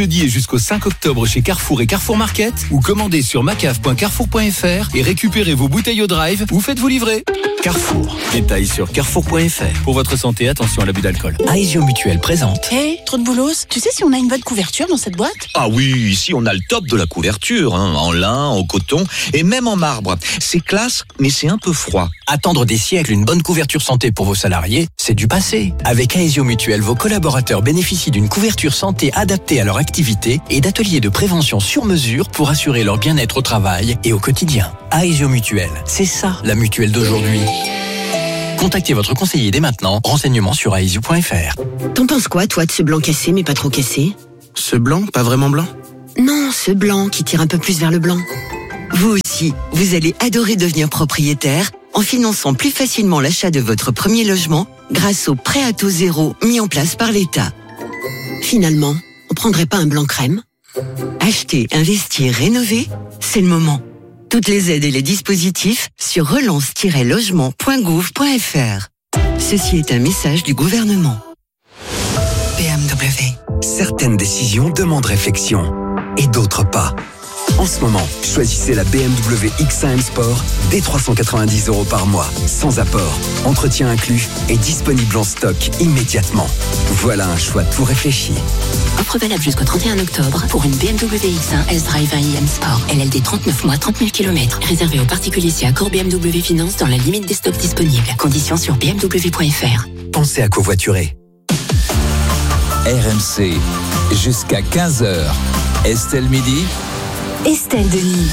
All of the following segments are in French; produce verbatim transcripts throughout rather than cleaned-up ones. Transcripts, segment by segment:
Jeudi et jusqu'au cinq octobre chez Carrefour et Carrefour Market, ou commandez sur macaf point carrefour point fr et récupérez vos bouteilles au drive ou faites-vous livrer. Carrefour. Détails sur carrefour point fr. Pour votre santé, attention à l'abus d'alcool. Aesio Mutuelle présente. Hé, hey, trop de boulos. Tu sais si on a une bonne couverture dans cette boîte? Ah oui, ici on a le top de la couverture, hein, en lin, en coton et même en marbre. C'est classe, mais c'est un peu froid. Attendre des siècles une bonne couverture santé pour vos salariés, c'est du passé. Avec Aesio Mutuelle, vos collaborateurs bénéficient d'une couverture santé adaptée à leur activité et d'ateliers de prévention sur mesure pour assurer leur bien-être au travail et au quotidien. Aesio Mutuelle, c'est ça la mutuelle d'aujourd'hui. Contactez votre conseiller dès maintenant. Renseignements sur aesio point fr. T'en penses quoi, toi, de ce blanc cassé, mais pas trop cassé? Ce blanc, pas vraiment blanc? Non, ce blanc qui tire un peu plus vers le blanc. Vous aussi, vous allez adorer devenir propriétaire en finançant plus facilement l'achat de votre premier logement grâce au prêt à taux zéro mis en place par l'État. Finalement, on prendrait pas un blanc crème? Acheter, investir, rénover, c'est le moment. Toutes les aides et les dispositifs sur relance tiret logement point gouv point fr. Ceci est un message du gouvernement. B M W. Certaines décisions demandent réflexion et d'autres pas. En ce moment, choisissez la B M W X un M Sport dès trois cent quatre-vingt-dix euros par mois, sans apport, entretien inclus et disponible en stock immédiatement. Voilà un choix tout réfléchi. Offre valable jusqu'au trente et un octobre pour une B M W X un S-Drive un i M Sport. L L D trente-neuf mois, trente mille kilomètres. Réservé aux particuliers si accord B M W Finance dans la limite des stocks disponibles. Conditions sur b m w point fr. Pensez à covoiturer. R M C, jusqu'à quinze heures. Estelle Midi. Estelle Denis.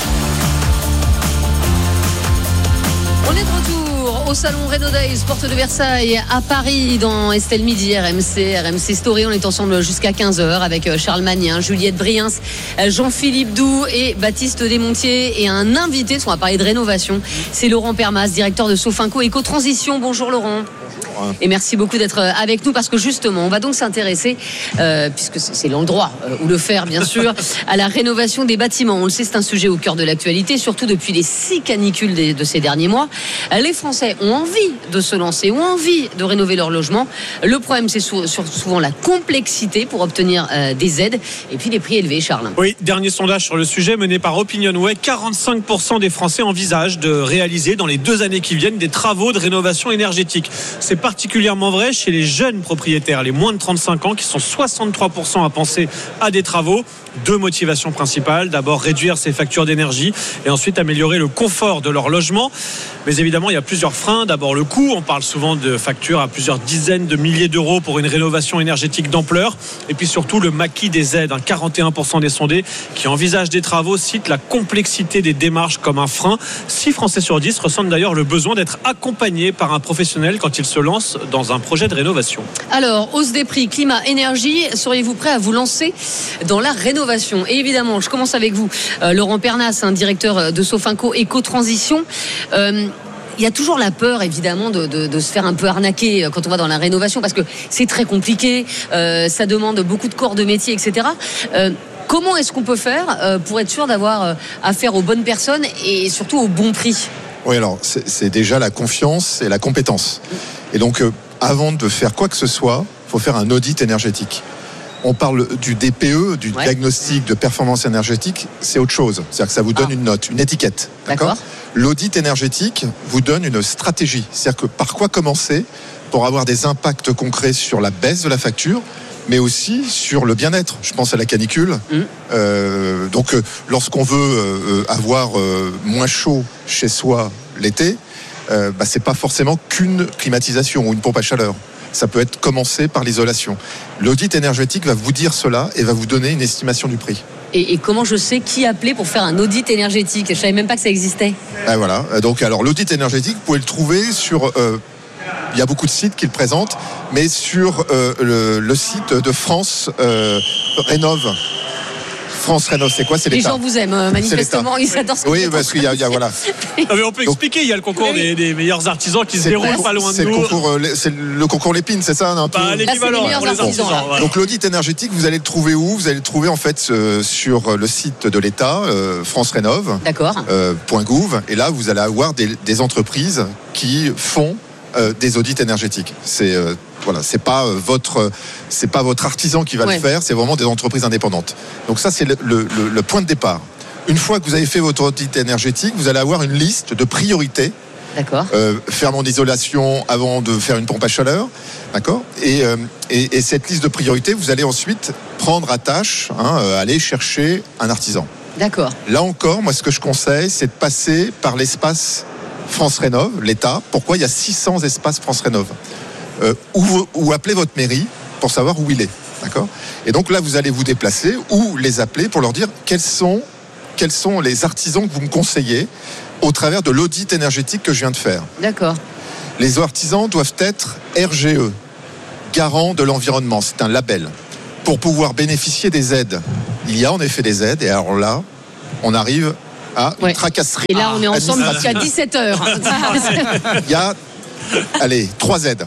On est de retour au salon Renault Days, porte de Versailles, à Paris, dans Estelle Midi, R M C, R M C Story. On est ensemble jusqu'à quinze heures avec Charles Magnin, Juliette Briens, Jean-Philippe Doux et Baptiste Desmontiers. Et un invité, parce qu'on va parler de rénovation, c'est Laurent Permas, directeur de Sofinco Éco-Transition. Bonjour Laurent. Et merci beaucoup d'être avec nous parce que justement, on va donc s'intéresser, euh, puisque c'est l'endroit euh, où le faire bien sûr, à la rénovation des bâtiments. On le sait, c'est un sujet au cœur de l'actualité, surtout depuis les six canicules de, de ces derniers mois. Les Français ont envie de se lancer, ont envie de rénover leur logement. Le problème, c'est sou- souvent la complexité pour obtenir euh, des aides et puis les prix élevés, Charles. Oui, dernier sondage sur le sujet mené par OpinionWay, quarante-cinq pour cent des Français envisagent de réaliser dans les deux années qui viennent des travaux de rénovation énergétique. C'est particulièrement vrai chez les jeunes propriétaires, les moins de trente-cinq ans, qui sont soixante-trois pour cent à penser à des travaux. Deux motivations principales. D'abord, réduire ses factures d'énergie et ensuite améliorer le confort de leur logement. Mais évidemment, il y a plusieurs freins. D'abord, le coût. On parle souvent de factures à plusieurs dizaines de milliers d'euros pour une rénovation énergétique d'ampleur. Et puis surtout, le maquis des aides. quarante et un pour cent des sondés qui envisagent des travaux citent la complexité des démarches comme un frein. six Français sur dix ressentent d'ailleurs le besoin d'être accompagnés par un professionnel quand ils se lancent dans un projet de rénovation. Alors, hausse des prix, climat, énergie, seriez-vous prêt à vous lancer dans la rénovation? Et évidemment, je commence avec vous, euh, Laurent Pernas, hein, directeur de Sofinco Éco-Transition. Euh, Il y a toujours la peur, évidemment, de, de, de se faire un peu arnaquer quand on va dans la rénovation, parce que c'est très compliqué, euh, ça demande beaucoup de corps de métier, et cetera. Euh, comment est-ce qu'on peut faire euh, pour être sûr d'avoir euh, affaire aux bonnes personnes et surtout au bon prix? Oui, alors, c'est, c'est déjà la confiance et la compétence. Et donc, euh, avant de faire quoi que ce soit, il faut faire un audit énergétique. On parle du D P E, du ouais. diagnostic de performance énergétique, c'est autre chose. C'est-à-dire que ça vous donne ah. une note, une étiquette. D'accord. D'accord. L'audit énergétique vous donne une stratégie. C'est-à-dire que par quoi commencer pour avoir des impacts concrets sur la baisse de la facture, mais aussi sur le bien-être. Je pense à la canicule. Mmh. Euh, donc, euh, lorsqu'on veut euh, avoir euh, moins chaud chez soi l'été, euh, bah, c'est pas forcément qu'une climatisation ou une pompe à chaleur. Ça peut être commencé par l'isolation. L'audit énergétique va vous dire cela et va vous donner une estimation du prix. Et, et comment je sais qui appeler pour faire un audit énergétique? Je ne savais même pas que ça existait. Ah, voilà. Donc, alors, l'audit énergétique, vous pouvez le trouver sur... Euh, il y a beaucoup de sites qui le présentent, mais sur euh, le, le site de France euh, Rénove. France Rénov, c'est quoi? C'est l'État. Les gens vous aiment, euh, manifestement, ils adorent ce que Oui, parce qu'il y a, il y a voilà. Non, mais on peut expliquer, il y a le concours des, des meilleurs artisans qui se déroule pas loin de c'est nous. Le concours, c'est le concours Lépine, c'est ça un peu bah, l'équivalent là, pour les artisans. Là. Voilà. Donc l'audit énergétique, vous allez le trouver où? Vous allez le trouver en fait euh, sur le site de l'État, euh, France Rénov. D'accord. Euh, .gouv. Et là, vous allez avoir des, des entreprises qui font euh, des audits énergétiques. C'est euh, voilà, c'est pas euh, votre, c'est pas votre artisan qui va ouais. le faire, c'est vraiment des entreprises indépendantes. Donc ça, c'est le, le, le point de départ. Une fois que vous avez fait votre audit énergétique, vous allez avoir une liste de priorités. D'accord. Euh, faire mon isolation avant de faire une pompe à chaleur, d'accord. Et, euh, et, et cette liste de priorités, vous allez ensuite prendre à tâche, hein, euh, aller chercher un artisan. D'accord. Là encore, moi, ce que je conseille, c'est de passer par l'espace France Rénov, l'État. Pourquoi il y a six cents espaces France Rénov, euh, ou, ou appelez votre mairie pour savoir où il est, d'accord. Et donc là, vous allez vous déplacer ou les appeler pour leur dire quels sont, quels sont les artisans que vous me conseillez au travers de l'audit énergétique que je viens de faire. D'accord. Les artisans doivent être R G E, garant de l'environnement. C'est un label. Pour pouvoir bénéficier des aides, il y a en effet des aides. Et alors là, on arrive à une ouais. tracasserie. Et là, on est ensemble jusqu'à dix-sept heures. Il y a, allez, trois aides.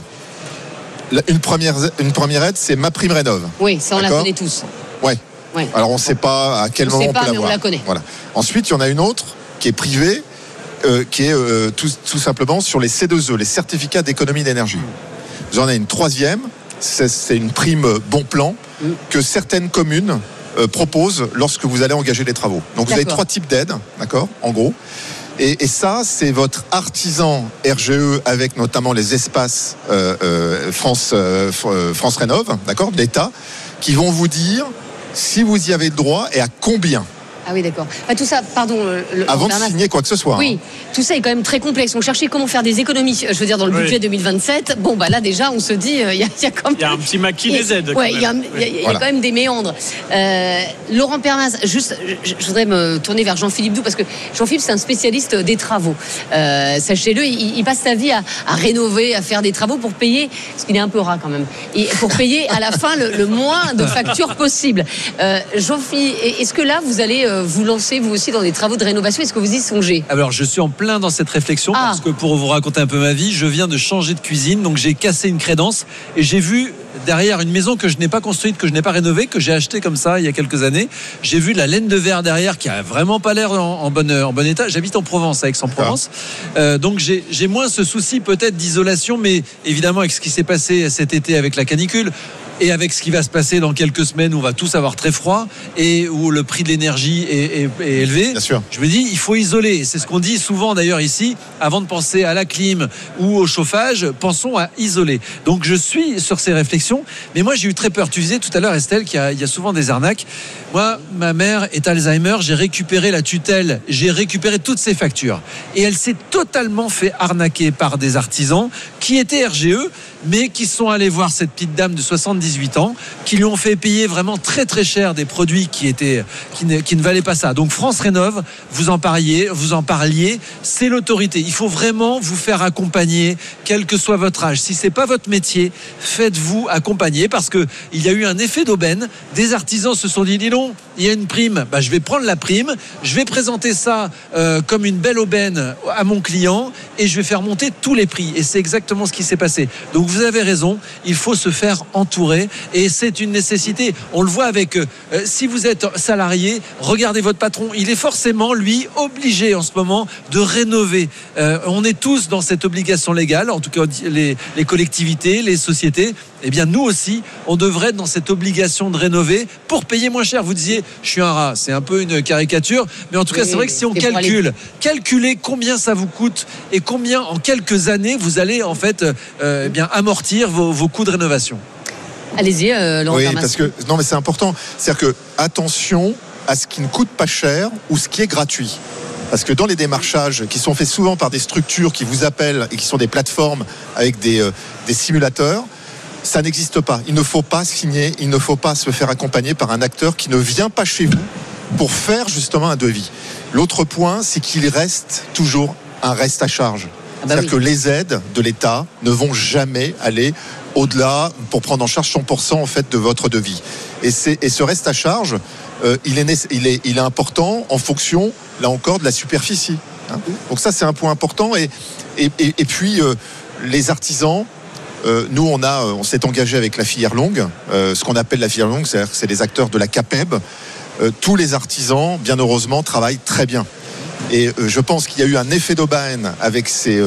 Une première, une première aide, c'est MaPrimeRénov. Oui, ça, on D'accord la connaît tous. Ouais. ouais. Alors, on ne sait pas à quel on moment sait on pas, peut mais l'avoir. On la connaît. Voilà. Ensuite, il y en a une autre qui est privée. Euh, qui est euh, tout, tout simplement sur les C deux E, les certificats d'économie d'énergie. Vous en avez une troisième, c'est, c'est une prime bon plan que certaines communes euh, proposent lorsque vous allez engager les travaux. Donc vous d'accord. avez trois types d'aides, d'accord, en gros. Et, et ça, c'est votre artisan R G E avec notamment les espaces euh, euh, France, euh, France Rénov, d'accord, de l'État, qui vont vous dire si vous y avez le droit et à combien. Ah oui, d'accord. Enfin, tout ça, pardon. Le, Avant de signer quoi que ce soit. Oui, hein. Tout ça est quand même très complexe. On cherchait comment faire des économies, je veux dire, dans le budget oui. deux mille vingt-sept. Bon, bah là, déjà, on se dit, il euh, y, y a quand même. Il y a un petit maquis des aides. Oui, il y a, y a, y a voilà. quand même des méandres. Euh, Laurent Permaz, juste, je, je voudrais me tourner vers Jean-Philippe Doux, parce que Jean-Philippe, c'est un spécialiste des travaux. Euh, sachez-le, il, il passe sa vie à, à rénover, à faire des travaux pour payer, parce qu'il est un peu rat quand même, et pour payer à la fin le, le moins de factures possible. Euh, Jean-Philippe, est-ce que là, vous allez euh, vous lancer, vous aussi, dans des travaux de rénovation? Est-ce que vous y songez? Alors, je suis en plein dans cette réflexion ah. parce que pour vous raconter un peu ma vie, je viens de changer de cuisine, donc j'ai cassé une crédence et j'ai vu derrière une maison que je n'ai pas construite, que je n'ai pas rénovée, que j'ai achetée comme ça il y a quelques années. J'ai vu la laine de verre derrière qui a vraiment pas l'air en, en, bon, en bon état. J'habite en Provence, à Aix-en-Provence. Euh, donc j'ai, j'ai moins ce souci peut-être d'isolation, mais évidemment avec ce qui s'est passé cet été avec la canicule, et avec ce qui va se passer dans quelques semaines où on va tous avoir très froid et où le prix de l'énergie est, est, est élevé, bien sûr. Je me dis il faut isoler. C'est ce qu'on dit souvent d'ailleurs ici. Avant de penser à la clim ou au chauffage, pensons à isoler. Donc je suis sur ces réflexions, mais moi j'ai eu très peur. Tu disais tout à l'heure, Estelle, qu'il y a, il y a souvent des arnaques. Moi, ma mère est Alzheimer, j'ai récupéré la tutelle, j'ai récupéré toutes ses factures et elle s'est totalement fait arnaquer par des artisans qui étaient R G E, mais qui sont allés voir cette petite dame de soixante-dix-huit ans, qui lui ont fait payer vraiment très très cher des produits qui étaient qui ne, qui ne valaient pas ça. Donc France Rénov, vous en parliez, vous en parliez, c'est l'autorité. Il faut vraiment vous faire accompagner, quel que soit votre âge. Si c'est pas votre métier, faites-vous accompagner, parce que il y a eu un effet d'aubaine. Des artisans se sont dit, dis donc, il y a une prime, bah, je vais prendre la prime, je vais présenter ça euh, comme une belle aubaine à mon client et je vais faire monter tous les prix. Et c'est exactement ce qui s'est passé. Donc vous avez raison, il faut se faire entourer et c'est une nécessité. On le voit avec, euh, si vous êtes salarié, regardez votre patron, il est forcément, lui, obligé en ce moment de rénover. Euh, on est tous dans cette obligation légale, en tout cas les, les collectivités, les sociétés. Eh bien nous aussi, on devrait être dans cette obligation de rénover pour payer moins cher. Vous disiez, je suis un rat, c'est un peu une caricature, mais en tout cas, oui, c'est vrai que si on calcule, aller... calculez combien ça vous coûte et combien en quelques années vous allez en fait euh, eh bien amortir vos, vos coûts de rénovation. Allez-y, euh, Laurent. Oui, parce que non, mais c'est important. C'est-à-dire que attention à ce qui ne coûte pas cher ou ce qui est gratuit. Parce que dans les démarchages qui sont faits souvent par des structures qui vous appellent et qui sont des plateformes avec des, euh, des simulateurs, ça n'existe pas. Il ne faut pas signer, il ne faut pas se faire accompagner par un acteur qui ne vient pas chez vous pour faire justement un devis. L'autre point, c'est qu'il reste toujours un reste à charge. Ah bah C'est-à-dire oui. que les aides de l'État ne vont jamais aller au-delà pour prendre en charge cent pour cent en fait de votre devis. Et, c'est, et ce reste à charge, euh, il, est, il, est, il est important en fonction, là encore, de la superficie. Hein. Donc ça, c'est un point important. Et, et, et, et puis, euh, les artisans, Euh, nous, on, a, on s'est engagé avec la filière longue, euh, ce qu'on appelle la filière longue, c'est-à-dire que c'est les acteurs de la CAPEB. Euh, tous les artisans, bien heureusement, travaillent très bien. Et euh, je pense qu'il y a eu un effet d'aubaine avec ces, euh,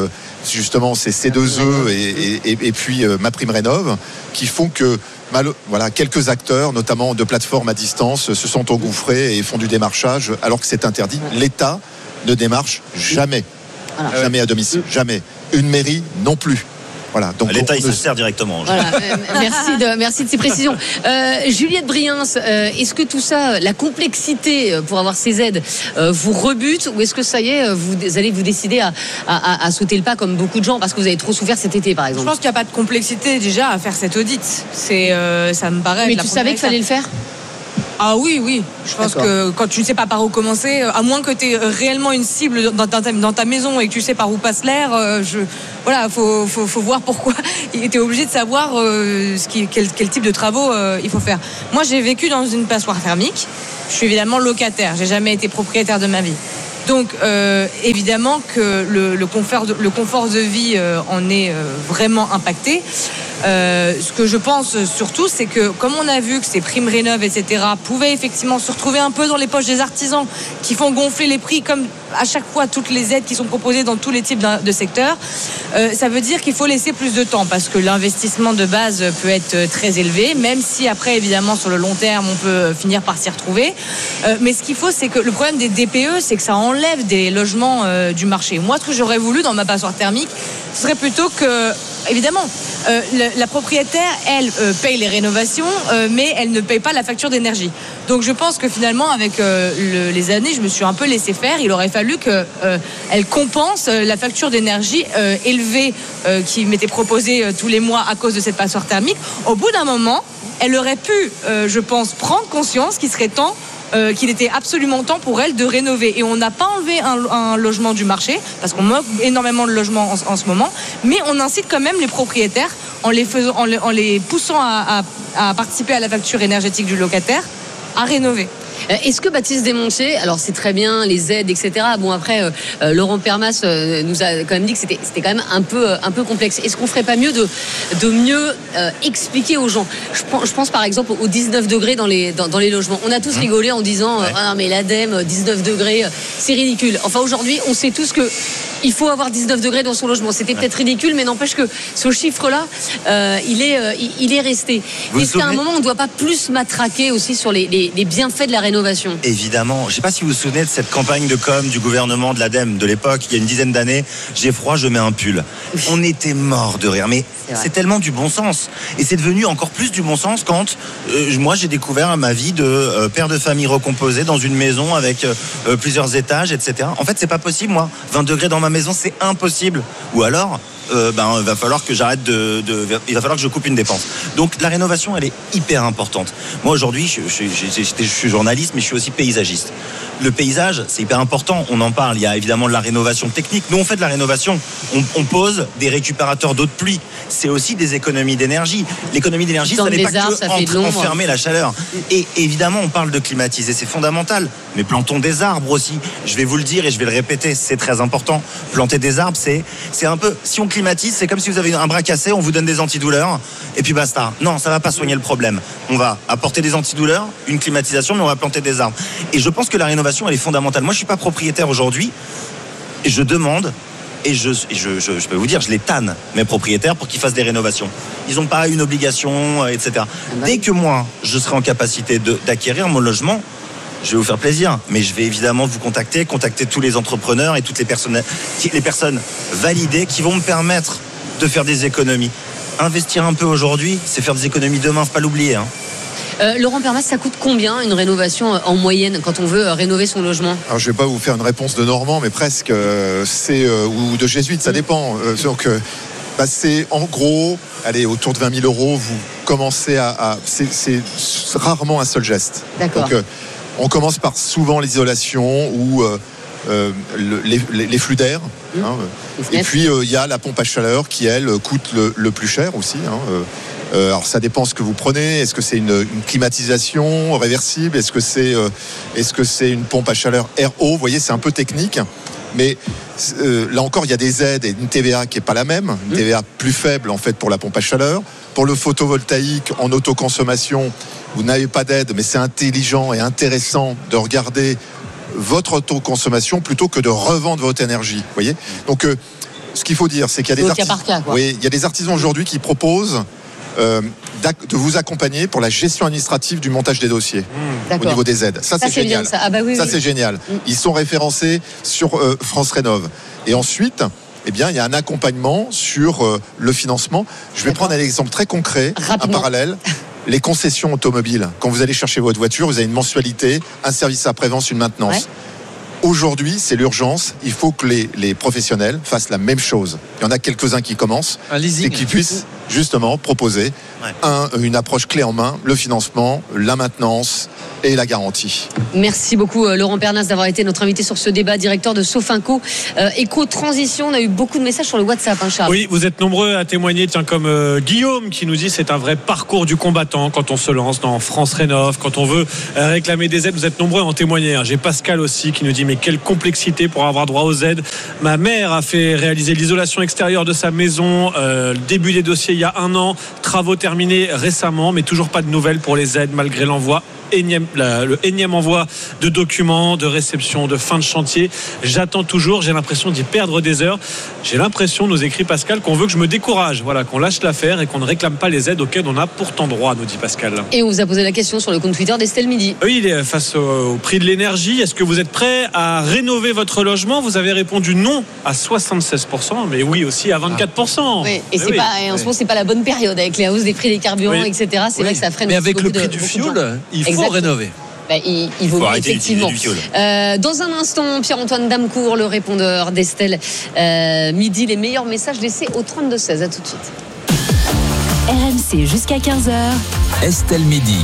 justement ces C deux E et, et, et puis euh, MaPrimeRénov' qui font que mal, voilà, quelques acteurs, notamment de plateformes à distance, se sont engouffrés et font du démarchage alors que c'est interdit. L'État ne démarche jamais. Voilà. Jamais à domicile, jamais. Une mairie non plus. Voilà, donc l'État, il se sert directement. Voilà, euh, merci, de, merci de ces précisions. Euh, Juliette Briens, euh, est-ce que tout ça, la complexité pour avoir ces aides, euh, vous rebute ou est-ce que ça y est, vous allez vous décider à, à, à sauter le pas comme beaucoup de gens parce que vous avez trop souffert cet été, par exemple? Je pense qu'il n'y a pas de complexité déjà à faire cette audit. C'est, euh, ça me paraît. Mais tu savais qu'il fallait le faire? Ah oui, oui. Je pense D'accord. que quand tu ne sais pas par où commencer, à moins que tu aies réellement une cible dans ta, dans ta maison et que tu sais par où passe l'air, je, voilà, faut, faut, faut voir pourquoi. Tu es obligé de savoir euh, ce qui, quel, quel type de travaux euh, il faut faire. Moi, j'ai vécu dans une passoire thermique. Je suis évidemment locataire. J'ai jamais été propriétaire de ma vie. Donc, euh, évidemment que le, le, confort de, le confort de vie euh, en est euh, vraiment impacté. Euh, ce que je pense surtout, c'est que comme on a vu que ces primes rénov, et cetera, pouvaient effectivement se retrouver un peu dans les poches des artisans qui font gonfler les prix, comme à chaque fois toutes les aides qui sont proposées dans tous les types de secteurs, euh, ça veut dire qu'il faut laisser plus de temps parce que l'investissement de base peut être très élevé, même si après, évidemment, sur le long terme, on peut finir par s'y retrouver. Euh, mais ce qu'il faut, c'est que le problème des D P E, c'est que ça enlève des logements euh, du marché. Moi, ce que j'aurais voulu dans ma passoire thermique, ce serait plutôt que, évidemment, euh, la, la propriétaire, elle, euh, paye les rénovations, euh, mais elle ne paye pas la facture d'énergie. Donc je pense que finalement, avec euh, le, les années, je me suis un peu laissé faire. Il aurait fallu qu'elle euh, compense la facture d'énergie euh, élevée euh, qui m'était proposée euh, tous les mois à cause de cette passoire thermique. Au bout d'un moment, elle aurait pu, euh, je pense, prendre conscience qu'il serait temps Euh, qu'il était absolument temps pour elle de rénover. Et on n'a pas enlevé un, un logement du marché, parce qu'on manque énormément de logements en, en ce moment, mais on incite quand même les propriétaires, en les, faisant, en les, en les poussant à, à, à participer à la facture énergétique du locataire, à rénover. Est-ce que Baptiste Desmontiers, alors c'est très bien les aides, et cetera. Bon après, euh, Laurent Permas euh, nous a quand même dit que c'était, c'était quand même un peu, un peu complexe. Est-ce qu'on ferait pas mieux de, de mieux euh, expliquer aux gens? je, je pense par exemple aux dix-neuf degrés dans les, dans, dans les logements. On a tous mmh. rigolé en disant ouais. ah mais l'ADEME, dix-neuf degrés, c'est ridicule. Enfin aujourd'hui, on sait tous que il faut avoir dix-neuf degrés dans son logement. C'était peut-être ridicule, mais n'empêche que ce chiffre-là, euh, il, est, euh, il, il est resté. Vous Est-ce qu'à un moment, on ne doit pas plus matraquer aussi sur les, les, les bienfaits de la rénovation? Évidemment. Je ne sais pas si vous vous souvenez de cette campagne de com du gouvernement de l'ADEME de l'époque, il y a une dizaine d'années. J'ai froid, je mets un pull. On était morts de rire. Mais c'est, c'est tellement du bon sens. Et c'est devenu encore plus du bon sens quand euh, moi, j'ai découvert ma vie de euh, père de famille recomposé dans une maison avec euh, plusieurs étages, et cetera. En fait, c'est pas possible, moi. vingt degrés dans ma maison, c'est impossible. Ou alors, euh, ben, il va falloir que j'arrête de, de, il va falloir que je coupe une dépense. Donc, la rénovation, elle est hyper importante. Moi, aujourd'hui, je, je, je, je, je suis journaliste, mais je suis aussi paysagiste. Le paysage, c'est hyper important. On en parle. Il y a évidemment de la rénovation technique. Nous, on fait de la rénovation. On, on pose des récupérateurs d'eau de pluie. C'est aussi des économies d'énergie. L'économie d'énergie, ça n'est pas arbres, que entre, enfermer la chaleur. Et évidemment, on parle de climatiser. C'est fondamental. Mais plantons des arbres aussi. Je vais vous le dire et je vais le répéter. C'est très important. Planter des arbres, c'est, c'est un peu... Si on climatise, c'est comme si vous avez un bras cassé, on vous donne des antidouleurs et puis basta. Non, ça ne va pas soigner le problème. On va apporter des antidouleurs, une climatisation, mais on va planter des arbres. Et je pense que la rénovation, elle est fondamentale. Moi, je ne suis pas propriétaire aujourd'hui et je demande, et je, je, je, je peux vous dire, je les tanne, mes propriétaires, pour qu'ils fassent des rénovations. Ils n'ont pas une obligation, et cetera. Dès que moi, je serai en capacité de, d'acquérir mon logement, je vais vous faire plaisir, mais je vais évidemment vous contacter, contacter tous les entrepreneurs et toutes les personnes, les personnes validées qui vont me permettre de faire des économies. Investir un peu aujourd'hui, c'est faire des économies demain, faut pas l'oublier, hein. Euh, Laurent Permas, ça coûte combien une rénovation en moyenne quand on veut rénover son logement? Alors je ne vais pas vous faire une réponse de Normand, mais presque, euh, c'est, euh, ou de Jésuite, ça dépend. Euh, donc, euh, bah, c'est en gros, allez, autour de vingt mille euros, vous commencez à... à c'est, c'est rarement un seul geste. D'accord. Donc, euh, on commence par souvent l'isolation ou euh, euh, le, les, les, les flux d'air. Mmh. Hein, et puis il euh, y a la pompe à chaleur qui, elle, coûte le, le plus cher aussi. Hein, euh, Euh, alors ça dépend ce que vous prenez. Est-ce que c'est une, une climatisation réversible? Est-ce que c'est, euh, est-ce que c'est une pompe à chaleur R O? Vous voyez, c'est un peu technique. Mais euh, là encore, il y a des aides et une T V A qui n'est pas la même. Une T V A plus faible en fait pour la pompe à chaleur. Pour le photovoltaïque en autoconsommation, vous n'avez pas d'aide, mais c'est intelligent et intéressant de regarder votre autoconsommation plutôt que de revendre votre énergie. Vous voyez? Donc euh, ce qu'il faut dire, c'est qu'il y a des Au cas artisans. par cas, quoi. Oui, il y a des artisans aujourd'hui qui proposent euh, de vous accompagner pour la gestion administrative du montage des dossiers mmh, au niveau des aides. Ça, ça c'est, c'est génial. Bien, ça, ah bah oui, ça oui. c'est génial. Mmh. Ils sont référencés sur euh, France Rénov. Et ensuite, eh bien, il y a un accompagnement sur euh, le financement. Je vais D'accord. prendre un exemple très concret, Rapidement. un parallèle. Les concessions automobiles. Quand vous allez chercher votre voiture, vous avez une mensualité, un service après-vente, une maintenance. Ouais. Aujourd'hui, c'est l'urgence. Il faut que les, les professionnels fassent la même chose. Il y en a quelques-uns qui commencent et qui puissent justement proposer ouais. un, une approche clé en main, le financement, la maintenance et la garantie. Merci beaucoup Laurent Pernas d'avoir été notre invité sur ce débat, directeur de Sofinco euh, Éco-Transition. On a eu beaucoup de messages sur le WhatsApp, hein, Charles. Oui, vous êtes nombreux à témoigner, tiens, comme euh, Guillaume qui nous dit c'est un vrai parcours du combattant quand on se lance dans France Rénov, quand on veut euh, réclamer des aides. Vous êtes nombreux à en témoigner. Hein. J'ai Pascal aussi qui nous dit mais quelle complexité pour avoir droit aux aides. Ma mère a fait réaliser l'isolation extérieure de sa maison, euh, le début des dossiers il y a un an, travaux terminés récemment, mais toujours pas de nouvelles pour les aides malgré l'envoi. Énième, la, le énième envoi de documents, de réception, de fin de chantier. J'attends toujours, j'ai l'impression d'y perdre des heures. J'ai l'impression, nous écrit Pascal, qu'on veut que je me décourage, voilà, qu'on lâche l'affaire et qu'on ne réclame pas les aides auxquelles on a pourtant droit, nous dit Pascal. Et on vous a posé la question sur le compte Twitter d'Estelle Midi. Oui, il est face au, au prix de l'énergie. Est-ce que vous êtes prêt à rénover votre logement ? Vous avez répondu non à soixante-seize pour cent, mais oui aussi à vingt-quatre pour cent. Oui, et, c'est oui. pas, et en ce moment, c'est pas la bonne période avec les hausses des prix des carburants, oui. et cetera. C'est oui. vrai que ça freine. Mais avec le prix de, du fioul, il faut Exactement. rénover. Bah, il, il vaut mieux, effectivement. Euh, dans un instant, Pierre-Antoine Damecourt, le répondeur d'Estelle euh, Midi, les meilleurs messages laissés au trente-deux seize. À tout de suite. R M C jusqu'à quinze heures. Estelle Midi.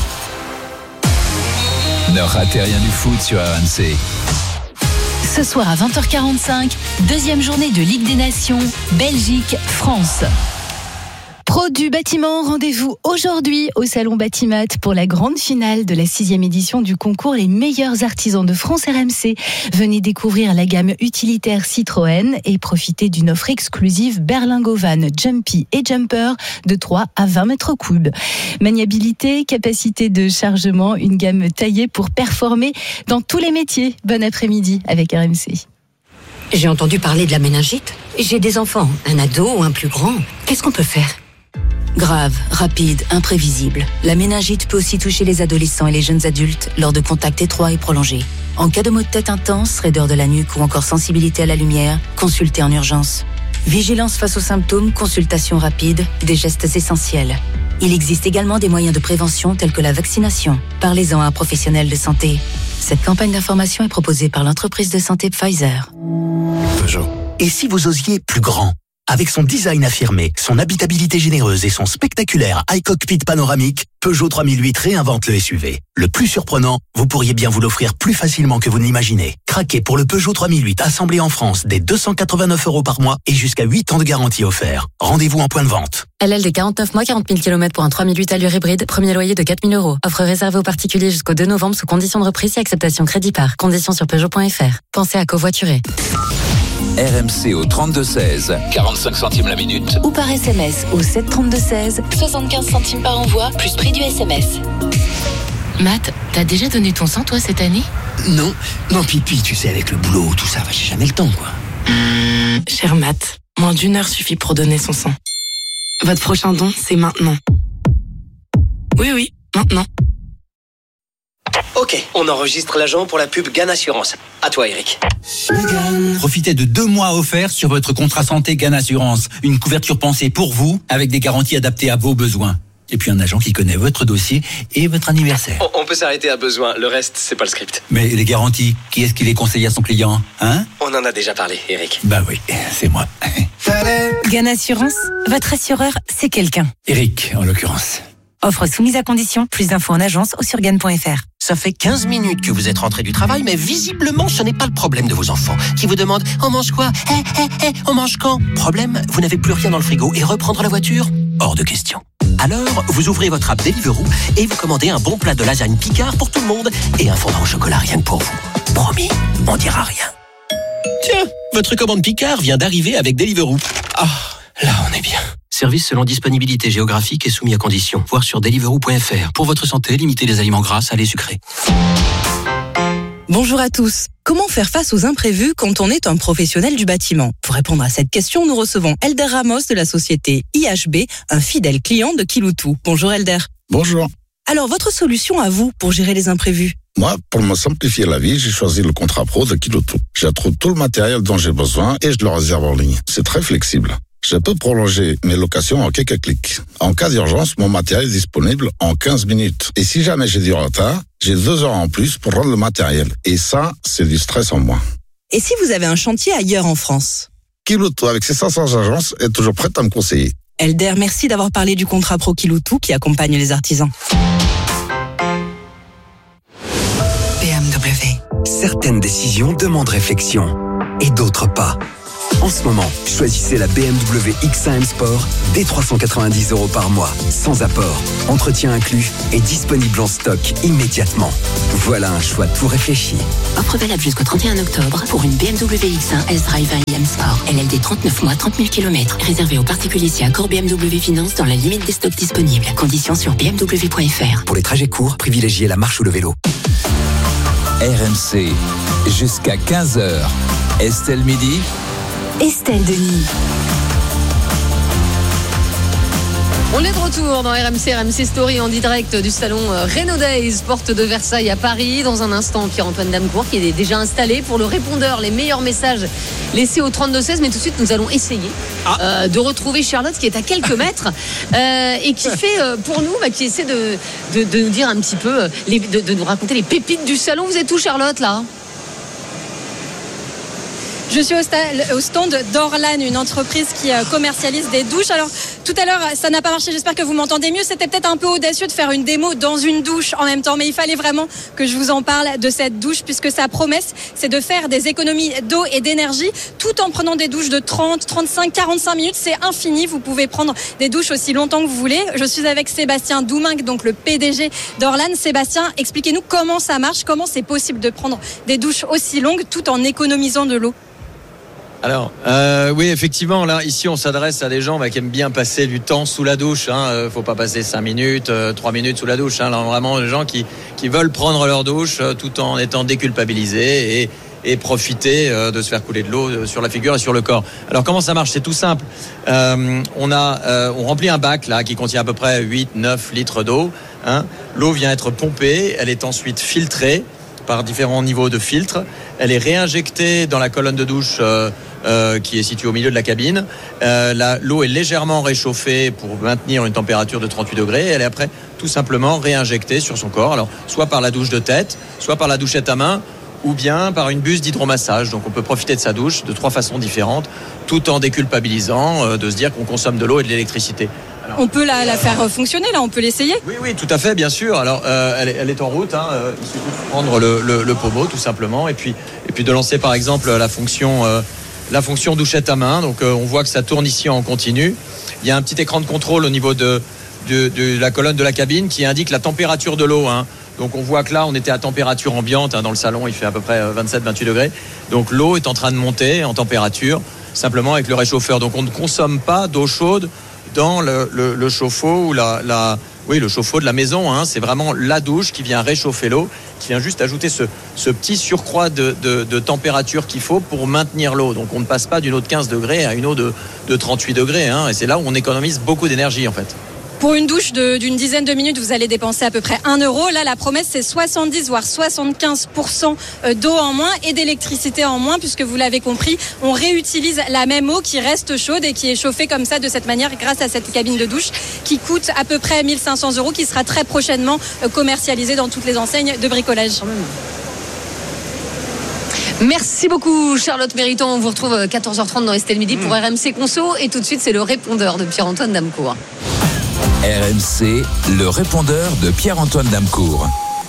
Ne ratez rien du foot sur R M C. Ce soir à vingt heures quarante-cinq, deuxième journée de Ligue des Nations, Belgique-France. Pro du bâtiment, rendez-vous aujourd'hui au Salon Batimat pour la grande finale de la sixième édition du concours Les meilleurs artisans de France R M C. Venez découvrir la gamme utilitaire Citroën et profiter d'une offre exclusive Berlingovan, Jumpy et Jumper de trois à vingt mètres cubes. Maniabilité, capacité de chargement, une gamme taillée pour performer dans tous les métiers. Bon après-midi avec R M C. J'ai entendu parler de la méningite. J'ai des enfants, un ado ou un plus grand. Qu'est-ce qu'on peut faire ? Grave, rapide, imprévisible. La méningite peut aussi toucher les adolescents et les jeunes adultes lors de contacts étroits et prolongés. En cas de maux de tête intense, raideur de la nuque ou encore sensibilité à la lumière, consultez en urgence. Vigilance face aux symptômes, consultation rapide, des gestes essentiels. Il existe également des moyens de prévention tels que la vaccination. Parlez-en à un professionnel de santé. Cette campagne d'information est proposée par l'entreprise de santé Pfizer. Peugeot. Et si vous osiez plus grand ? Avec son design affirmé, son habitabilité généreuse et son spectaculaire iCockpit panoramique, Peugeot trois mille huit réinvente le S U V. Le plus surprenant, vous pourriez bien vous l'offrir plus facilement que vous ne l'imaginez. Craquez pour le Peugeot trois mille huit assemblé en France dès deux cent quatre-vingt-neuf euros par mois et jusqu'à huit ans de garantie offert. Rendez-vous en point de vente. L L D quarante-neuf mois, quarante mille kilomètres pour un trois mille huit allure hybride, premier loyer de quatre mille euros. Offre réservée aux particuliers jusqu'au deux novembre sous conditions de reprise et acceptation crédit par. Conditions sur Peugeot point F R. Pensez à covoiturer. R M C au trente-deux seize, quarante-cinq centimes la minute. Ou par S M S au sept trente-deux seize, soixante-quinze centimes par envoi, plus prix du S M S. Matt, t'as déjà donné ton sang, toi, cette année ? Non, non, Pipi, tu sais, avec le boulot, tout ça, j'ai jamais le temps, quoi. Mmh, cher Matt, moins d'une heure suffit pour donner son sang. Votre prochain don, c'est maintenant. Oui, oui, maintenant. Ok, on enregistre l'agent pour la pub Gan Assurance. À toi, Eric. Profitez de deux mois offerts sur votre contrat santé Gan Assurance. Une couverture pensée pour vous, avec des garanties adaptées à vos besoins. Et puis un agent qui connaît votre dossier et votre anniversaire. On, on peut s'arrêter à besoin, le reste, c'est pas le script. Mais les garanties, qui est-ce qui les conseille à son client, hein ? On en a déjà parlé, Eric. Bah oui, c'est moi. Gan Assurance, votre assureur, c'est quelqu'un. Eric, en l'occurrence. Offre soumise à condition, plus d'infos en agence ou sur gan point F R. Ça fait quinze minutes que vous êtes rentré du travail, mais visiblement, ce n'est pas le problème de vos enfants, qui vous demandent « On mange quoi ? Eh, eh, eh, on mange quand ?» Problème, vous n'avez plus rien dans le frigo et reprendre la voiture ? Hors de question. Alors, vous ouvrez votre app Deliveroo et vous commandez un bon plat de lasagne Picard pour tout le monde et un fondant au chocolat rien que pour vous. Promis, on dira rien. Tiens, votre commande Picard vient d'arriver avec Deliveroo. Ah, là on est bien. Service selon disponibilité géographique et soumis à conditions. Voir sur deliveroo point F R. Pour votre santé, limitez les aliments gras, salés, sucrés. Bonjour à tous. Comment faire face aux imprévus quand on est un professionnel du bâtiment? Pour répondre à cette question, nous recevons Elder Ramos de la société I H B, un fidèle client de Kiloutou. Bonjour Elder. Bonjour. Alors, votre solution à vous pour gérer les imprévus? Moi, pour me simplifier la vie, j'ai choisi le contrat pro de Kiloutou. Je trouve tout le matériel dont j'ai besoin et je le réserve en ligne. C'est très flexible. Je peux prolonger mes locations en quelques clics. En cas d'urgence, mon matériel est disponible en quinze minutes. Et si jamais j'ai du retard, j'ai deux heures en plus pour rendre le matériel. Et ça, c'est du stress en moins. Et si vous avez un chantier ailleurs en France? Kiloutou, avec ses cinq cents agences, est toujours prête à me conseiller. Elder, merci d'avoir parlé du contrat pro Kiloutou qui accompagne les artisans. B M W. Certaines décisions demandent réflexion et d'autres pas. En ce moment, choisissez la B M W X un M Sport dès trois cent quatre-vingt-dix euros par mois, sans apport, entretien inclus et disponible en stock immédiatement. Voilà un choix tout réfléchi. Offre valable jusqu'au trente et un octobre pour une B M W X un S-Drive I M Sport. L L D trente-neuf mois, trente mille kilomètres. Réservé aux particuliers si accord B M W Finance dans la limite des stocks disponibles. Conditions sur b m w point f r. Pour les trajets courts, privilégiez la marche ou le vélo. R M C, jusqu'à quinze heures. Estelle Midi. Estelle Denis. On est de retour dans R M C, R M C Story en direct du salon Renault Days, porte de Versailles à Paris. Dans un instant, Pierre-Antoine Damecourt qui est déjà installé pour le répondeur, les meilleurs messages laissés au trente-deux seize. Mais tout de suite, nous allons essayer ah. euh, de retrouver Charlotte qui est à quelques mètres euh, et qui fait euh, pour nous, bah, qui essaie de, de, de nous dire un petit peu, euh, les, de, de nous raconter les pépites du salon. Vous êtes où, Charlotte, là ? Je suis au, sta- au stand d'Orlan, une entreprise qui euh, commercialise des douches. Alors, tout à l'heure, ça n'a pas marché, j'espère que vous m'entendez mieux. C'était peut-être un peu audacieux de faire une démo dans une douche en même temps, mais il fallait vraiment que je vous en parle de cette douche, puisque sa promesse, c'est de faire des économies d'eau et d'énergie, tout en prenant des douches de trente, trente-cinq, quarante-cinq minutes. C'est infini, vous pouvez prendre des douches aussi longtemps que vous voulez. Je suis avec Sébastien Doumingue, donc le P D G d'Orlan. Sébastien, expliquez-nous comment ça marche, comment c'est possible de prendre des douches aussi longues tout en économisant de l'eau. Alors, euh, oui, effectivement, là, ici, on s'adresse à des gens bah, qui aiment bien passer du temps sous la douche. Hein. Euh, faut pas passer cinq minutes, euh, trois minutes sous la douche. Hein. Là, vraiment, des gens qui qui veulent prendre leur douche euh, tout en étant déculpabilisés et et profiter euh, de se faire couler de l'eau euh, sur la figure et sur le corps. Alors, comment ça marche ? C'est tout simple. Euh, on a, euh, on remplit un bac là qui contient à peu près huit neuf litres d'eau. Hein. L'eau vient être pompée, elle est ensuite filtrée par différents niveaux de filtre. Elle est réinjectée dans la colonne de douche euh, euh, qui est située au milieu de la cabine. Euh, la, l'eau est légèrement réchauffée pour maintenir une température de trente-huit degrés. Elle est après tout simplement réinjectée sur son corps. Alors, soit par la douche de tête, soit par la douchette à main, ou bien par une buse d'hydromassage. Donc on peut profiter de sa douche de trois façons différentes, tout en déculpabilisant euh, de se dire qu'on consomme de l'eau et de l'électricité. Alors, on peut la, la faire fonctionner, là, on peut l'essayer ? Oui, oui, tout à fait, bien sûr. Alors, euh, elle, est, elle est en route. Hein. Il suffit de prendre le, le, le pommeau, tout simplement, et puis, et puis de lancer, par exemple, la fonction, euh, la fonction douchette à main. Donc, euh, on voit que ça tourne ici en continu. Il y a un petit écran de contrôle au niveau de, de, de la colonne de la cabine qui indique la température de l'eau. Hein. Donc, on voit que là, on était à température ambiante. Hein, dans le salon, il fait à peu près vingt-sept vingt-huit degrés. Donc, l'eau est en train de monter en température, simplement avec le réchauffeur. Donc, on ne consomme pas d'eau chaude dans le, le, le chauffe-eau ou la, la, oui, le chauffe-eau de la maison. Hein. C'est vraiment la douche qui vient réchauffer l'eau, qui vient juste ajouter ce, ce petit surcroît de, de, de température qu'il faut pour maintenir l'eau. Donc, on ne passe pas d'une eau de quinze degrés à une eau de, de trente-huit degrés. Hein. Et c'est là où on économise beaucoup d'énergie, en fait. Pour une douche de, d'une dizaine de minutes, vous allez dépenser à peu près un euro. Là, la promesse, c'est soixante-dix voire soixante-quinze pour cent d'eau en moins et d'électricité en moins, puisque vous l'avez compris, on réutilise la même eau qui reste chaude et qui est chauffée comme ça, de cette manière, grâce à cette cabine de douche qui coûte à peu près mille cinq cents euros, qui sera très prochainement commercialisée dans toutes les enseignes de bricolage. Merci beaucoup Charlotte Méritant. On vous retrouve quatorze heures trente dans Estelle Midi pour R M C Conso. Et tout de suite, c'est le répondeur de Pierre-Antoine Damecourt. R M C, le répondeur de Pierre-Antoine Damecourt.